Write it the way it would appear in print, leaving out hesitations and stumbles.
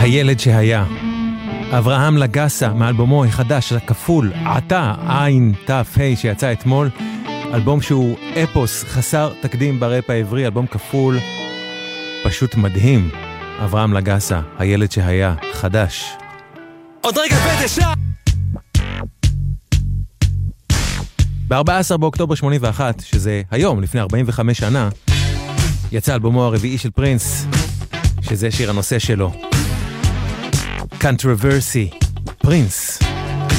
הילד שהיה. אברהם לגסה מאלבומו החדש, הכפול, עתה, עין, תף, ה' שיצא אתמול. אלבום שהוא אפוס חסר תקדים בראפ העברי, אלבום כפול פשוט מדהים. אברהם לגסה, הילד שהיה, חדש. עוד רגע פתשה! ב-14 באוקטובר 81, שזה היום, לפני 45 שנה, יצא אלבומו הרביעי של פרינס, שזה שיר הנושא שלו. Controversy, פרינס.